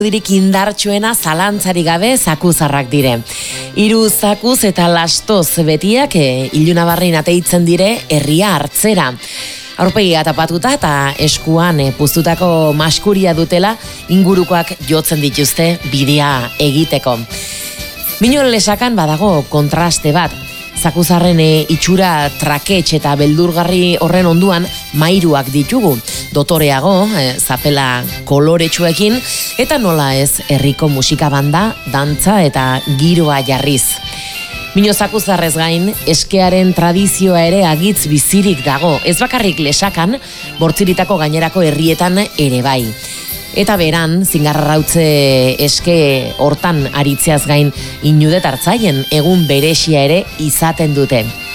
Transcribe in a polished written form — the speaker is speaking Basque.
dirik indartsuena zalantzari gabe zakuzarrak dire. 3 zakuz eta lastoz betiak ilunabarrein ateitzen dire herria hartzera. Aurpegia tapatuta eta eskuan puztutako maskuria dutela ingurukoak jotzen dituzte bidea egiteko. Minuen lesakan badago kontraste bat. Zakuzarren itxura trakets eta beldurgarri horren onduan mairuak ditugu. Dotoreago, zapela koloretsuekin, eta nola ez herriko musika banda, dantza eta giroa jarriz. Mino zakuzarrez gain, eskearen tradizioa ere agitz bizirik dago, ez bakarrik lesakan, Bortziritako gainerako herrietan ere bai. Eta beran, zingarrautze hortan aritzeaz gain inudet hartzaien egun beresia ere izaten dute.